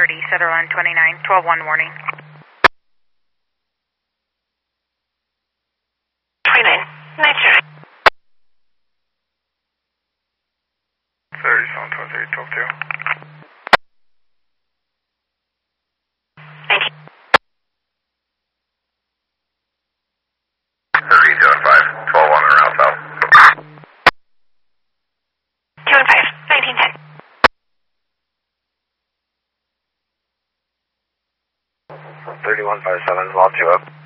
30, Sutherland 29, 12-1 warning. 29, night shift. 30, 723, 12-2. 19. 30, 2-5, 12-1 and around south. 2 and 5, 1910. 3157, Vol 2 up.